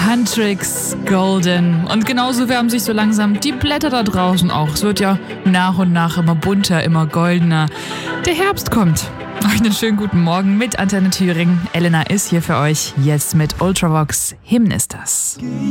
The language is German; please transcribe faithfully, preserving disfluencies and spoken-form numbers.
Huntrix Golden. Und genauso wärmen sich so langsam die Blätter da draußen auch. Es wird ja nach und nach immer bunter, immer goldener. Der Herbst kommt. Euch einen schönen guten Morgen mit Antenne Thüringen. Elena ist hier für euch jetzt mit Ultravox. Hymn ist das.